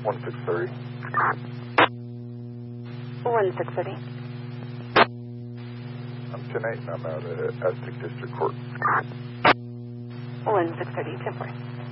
1630. 1630. I'm 10-8 and I'm out at Aztec District Court. 1630, 10-4.